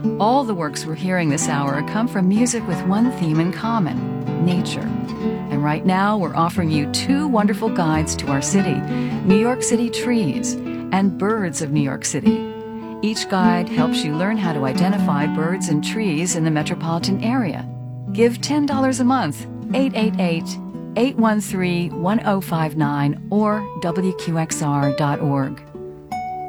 All the works we're hearing this hour come from music with one theme in common: nature. And right now, we're offering you two wonderful guides to our city, New York City Trees and Birds of New York City. Each guide helps you learn how to identify birds and trees in the metropolitan area. Give $10 a month, 888-813-1059 or WQXR.org.